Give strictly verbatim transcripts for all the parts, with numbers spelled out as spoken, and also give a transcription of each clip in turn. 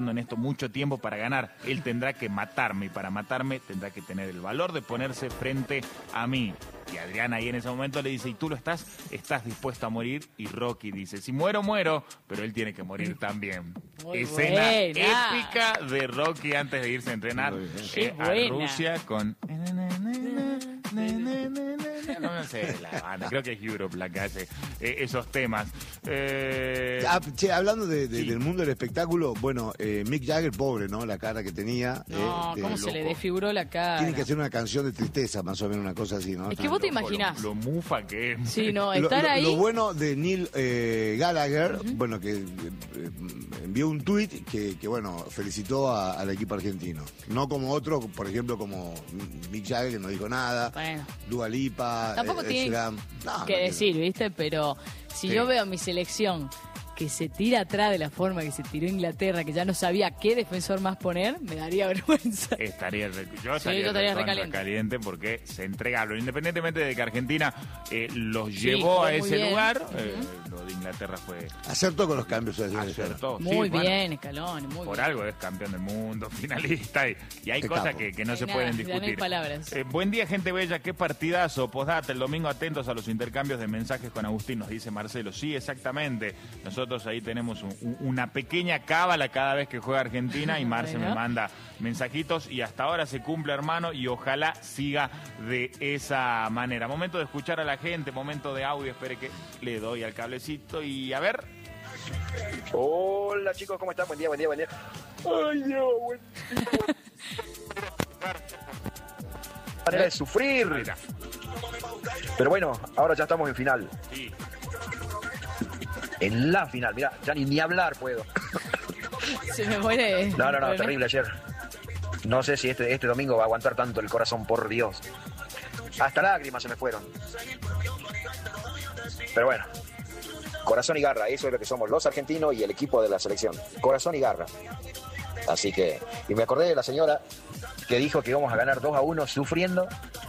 trabajando en esto mucho tiempo para ganar. Él tendrá que matarme y para matarme tendrá que tener el valor de ponerse frente a mí. Y Adrián ahí en ese momento le dice, ¿y tú lo estás? ¿Estás dispuesto a morir? Y Rocky dice, si muero, muero, pero él tiene que morir también. Muy Escena buena. épica de Rocky antes de irse a entrenar eh, a Rusia con... No, no sé la banda, creo que es Europe la que hace eh, esos temas. Eh... Ah, che, hablando de, de, sí. del mundo del espectáculo, bueno, eh, Mick Jagger, pobre, ¿no? La cara que tenía. No, eh, ¿cómo de se le loco. desfiguró la cara? Tiene que hacer una canción de tristeza, más o menos, una cosa así, ¿no? Es que vos te Lo- imaginás. Lo, lo mufa que es. Sí, no, Lo, estar lo- ahí... lo bueno de Neil eh, Gallagher, uh-huh. bueno, que eh, envió un tuit que, que, bueno, felicitó a- al equipo argentino. No como otro, por ejemplo, como Mick Jagger, que no dijo nada. Bueno. Dua Lipa, Tampoco eh, tiene Slam. No, que no decir, ¿viste? Pero si Sí. yo veo a mi selección que se tira atrás de la forma que se tiró Inglaterra, que ya no sabía qué defensor más poner, me daría vergüenza. Estaría, re- yo Sí, yo estaría, estaría recontra recaliente. caliente porque se entregaron. Independientemente de que Argentina eh, los Sí, llevó jugó a muy ese bien. lugar, Uh-huh. eh, lo de Inglaterra fue Acertó con los cambios. acertó. Muy Sí, bueno, bien, Scaloni, muy por bien. algo es campeón del mundo, finalista, y, y hay Qué cosas capo. que, que no Hay se nada, pueden ya no hay discutir. palabras. Eh, buen día, gente bella, qué partidazo. Postdata, el domingo atentos a los intercambios de mensajes con Agustín, nos dice Marcelo. Sí, exactamente. Nosotros ahí tenemos un- un- una pequeña cábala cada vez que juega Argentina y Marce Bueno. me manda mensajitos y hasta ahora se cumple, hermano, y ojalá siga de esa manera. Momento de escuchar a la gente, momento de audio. Espere que le doy al cablecito y a ver. Hola chicos, ¿cómo están? Buen día, buen día, buen día. Ay, Dios, buen día. Manera de sufrir. Mira, Pero bueno, ahora ya estamos en final. sí. En la final, mira, ya ni, ni hablar puedo. Se me muere. No, no, no, Bueno. terrible ayer. No sé si este, este domingo va a aguantar tanto el corazón, por Dios. Hasta lágrimas se me fueron. Pero bueno, corazón y garra, eso es lo que somos los argentinos y el equipo de la selección. Corazón y garra. Así que, y me acordé de la señora que dijo que íbamos a ganar dos a uno sufriendo,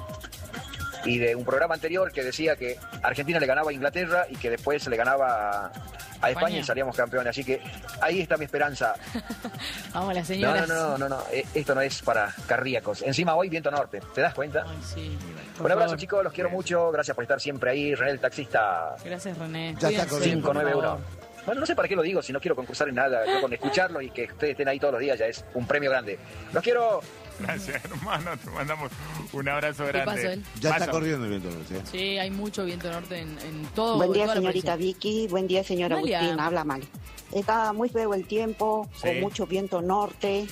y de un programa anterior que decía que Argentina le ganaba a Inglaterra y que después le ganaba a, a España, España. y salíamos campeones. Así que ahí está mi esperanza. Vamos, las No, señoras. no, no, no, no, eh, esto no es para cardíacos. Encima hoy viento norte, ¿te das cuenta? Ay, sí. Por Un abrazo favor. chicos, los quiero mucho, gracias por estar siempre ahí. René el taxista Gracias, René. Ya está Cuídense, corriendo. por cinco nueve uno. favor. Bueno, no sé para qué lo digo, si no quiero concursar en nada. Yo con escucharlo y que ustedes estén ahí todos los días ya es un premio grande. Los quiero. Gracias, hermano. Te mandamos un abrazo ¿Qué grande. pasó él? Ya está Pasa- corriendo el viento norte. ¿eh? Sí, hay mucho viento norte en, en todo. Buen día, toda la señorita provincia. Vicky. Buen día, señora Amalia. Agustín. Habla mal. Está muy feo el tiempo, Sí. con mucho viento norte.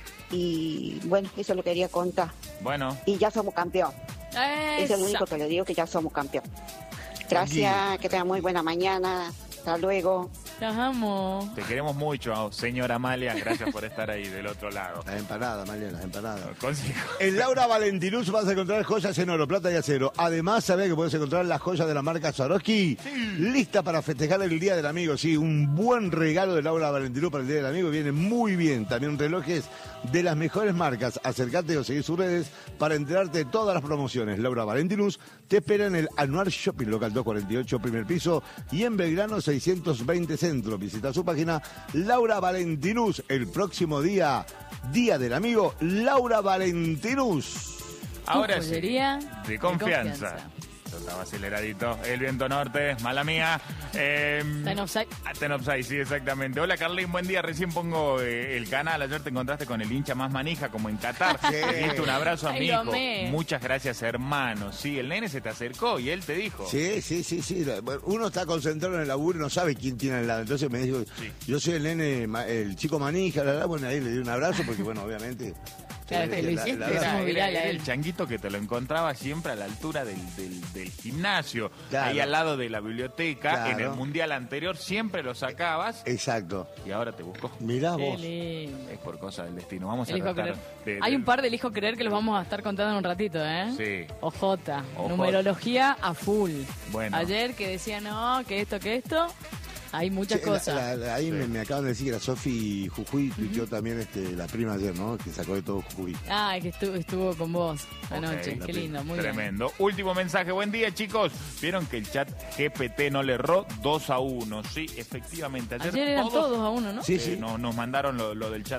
Y bueno, eso lo quería contar. Bueno, Y ya somos campeón. Es Esa. el único que le digo, que ya somos campeón. Gracias, que tengan muy buena mañana. Hasta luego. Las amo. te queremos mucho, señora Amalia. Gracias por estar ahí del otro lado. Las empanadas, María, las empanadas. Consigo. En Laura Valentinus vas a encontrar joyas en oro, plata y acero. Además, sabés que puedes encontrar las joyas de la marca Swarovski, lista para festejar el Día del Amigo. Sí, un buen regalo de Laura Valentinus para el Día del Amigo. Viene muy bien. También relojes de las mejores marcas. Acércate o seguí sus redes para enterarte de todas las promociones. Laura Valentinus te espera en el Anuar Shopping Local doscientos cuarenta y ocho, primer piso, y en Belgrano seiscientos veinte Centro. Visita su página Laura Valentinus. El próximo día, Día del Amigo, Laura Valentinus. Ahora sí, joyería de de confianza. confianza. Yo estaba aceleradito. El viento norte, mala mía. Eh, Está en offside. ah, está en offside, sí, exactamente. Hola, Carlín, buen día. Recién pongo eh, el canal. Ayer te encontraste con el hincha más manija, como en Qatar. Sí. Te diste un abrazo a Ay, mi lo hijo. amé. Muchas gracias, hermano. Sí, el nene se te acercó y él te dijo. Sí, sí, sí, sí. Bueno, uno está concentrado en el laburo y no sabe quién tiene al lado. Entonces me dijo, Sí. yo soy el nene, ma- el chico manija, la, la, bueno, ahí le di un abrazo porque, bueno, obviamente... Claro, la- que lo la- hiciste, la- era Era, muy viral era a él. el changuito que te lo encontraba siempre a la altura del, del- del gimnasio, Claro. ahí al lado de la biblioteca. Claro. En el mundial anterior siempre lo sacabas Exacto. y ahora te busco. Mirá Qué vos. lindo. Es por cosa del destino. Vamos a Elijo tratar creer. de, de- Hay un par del hijo creer que los vamos a estar contando en un ratito, ¿eh? Sí. Ojota. Ojota. Numerología a full. Bueno. Ayer que decía no, que esto, que esto. Hay muchas Sí, cosas. la- la- ahí Sí. me, me acaban de decir que la Sofi Jujuy tuiteó también este, la prima ayer, ¿no? Que sacó de todo Jujuy. Ah, que estuvo, estuvo con vos anoche. Ok. Qué lindo, muy bien. Tremendo. Último mensaje. Buen día, chicos. Vieron que el chat G P T no le erró dos a uno. Sí, efectivamente. Ayer, Ayer eran todos a uno, ¿no? Sí, eh, sí. no- nos mandaron lo, lo del chat